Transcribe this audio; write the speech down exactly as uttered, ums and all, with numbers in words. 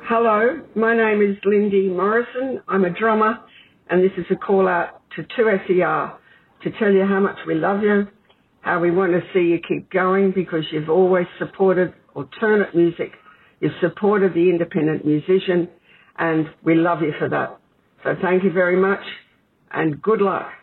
Hello, my name is Lindy Morrison. I'm a drummer, and this is a call out to two S E R to tell you how much we love you, how we want to see you keep going because you've always supported alternate music, you've supported the independent musician, and we love you for that. So thank you very much, and good luck.